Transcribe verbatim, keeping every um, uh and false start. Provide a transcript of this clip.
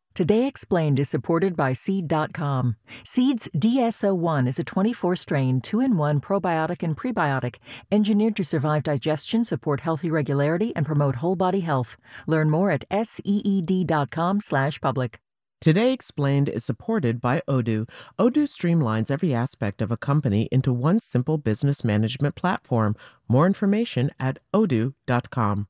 Today Explained is supported by Seed dot com. Seed's D S O one is a twenty-four strain, two in one probiotic and prebiotic, engineered to survive digestion, support healthy regularity, and promote whole body health. Learn more at seed dot com slash public. Today Explained is supported by Odoo. Odoo streamlines every aspect of a company into one simple business management platform. More information at odoo dot com.